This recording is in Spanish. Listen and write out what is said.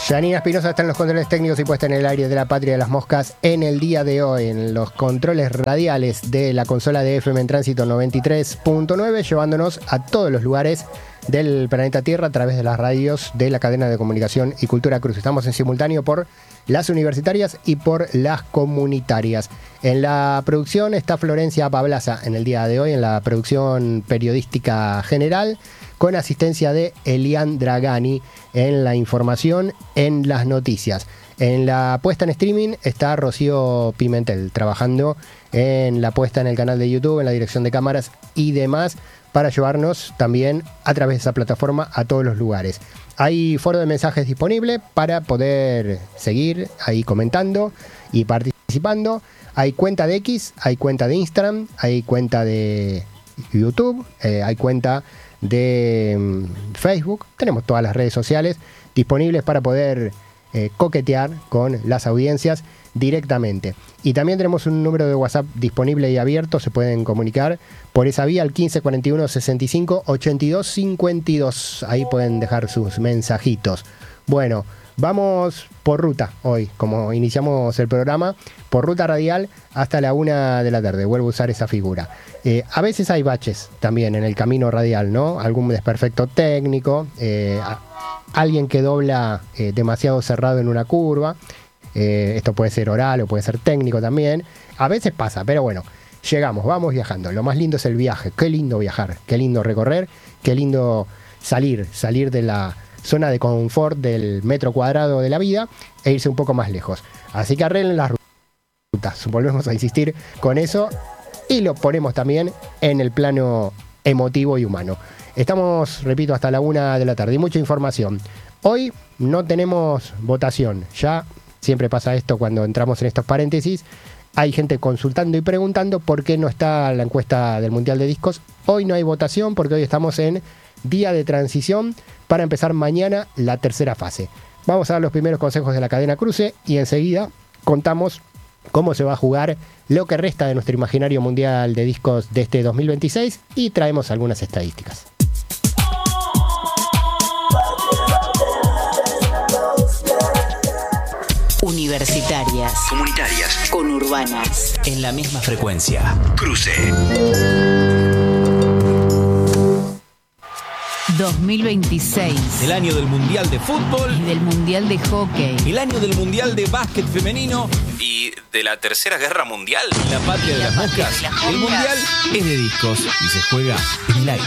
Janina Espinosa está en los controles técnicos y puesta en el aire de la patria de las moscas en el día de hoy, en los controles radiales de la consola de FM en Tránsito 93.9, llevándonos a todos los lugares del planeta Tierra a través de las radios de la cadena de comunicación y Cultura Cruz. Estamos en simultáneo por las universitarias y por las comunitarias. En la producción está Florencia Pablaza en el día de hoy, en la producción periodística general, con asistencia de Elian Dragani en la información, en las noticias. En la puesta en streaming está Rocío Pimentel, trabajando en la puesta en el canal de YouTube, en la dirección de cámaras y demás, para llevarnos también a través de esa plataforma a todos los lugares. Hay foro de mensajes disponible para poder seguir ahí comentando y participando. Hay cuenta de X, hay cuenta de Instagram, hay cuenta de YouTube, hay cuenta de Facebook. Tenemos todas las redes sociales disponibles para poder coquetear con las audiencias directamente. Y también tenemos un número de WhatsApp disponible y abierto. Se pueden comunicar por esa vía al 15 41 65 82 52. Ahí pueden dejar sus mensajitos. Bueno, vamos por ruta hoy, como iniciamos el programa, por ruta radial hasta la 1 de la tarde. Vuelvo a usar esa figura. A veces hay baches también en el camino radial, ¿no? Algún desperfecto técnico, alguien que dobla demasiado cerrado en una curva. Esto puede ser oral o puede ser técnico también. A veces pasa, pero bueno, llegamos, vamos viajando. Lo más lindo es el viaje. Qué lindo viajar, qué lindo recorrer, qué lindo salir de la zona de confort del metro cuadrado de la vida e irse un poco más lejos. Así que arreglen las rutas. Volvemos a insistir con eso y lo ponemos también en el plano emotivo y humano. Estamos, repito, hasta la 1 de la tarde y mucha información. Hoy no tenemos votación. Ya siempre pasa esto cuando entramos en estos paréntesis. Hay gente consultando y preguntando por qué no está la encuesta del Mundial de Discos. Hoy no hay votación porque hoy estamos en día de transición para empezar mañana la tercera fase. Vamos a dar los primeros consejos de la cadena Cruce y enseguida contamos cómo se va a jugar lo que resta de nuestro imaginario mundial de discos de este 2026 y traemos algunas estadísticas. Universitarias, comunitarias, conurbanas, en la misma frecuencia. Cruce. 2026. El año del Mundial de Fútbol. Y del Mundial de Hockey. El año del Mundial de Básquet Femenino. Y de la Tercera Guerra Mundial. La patria de las moscas. El Mundial es de discos y se juega en el aire.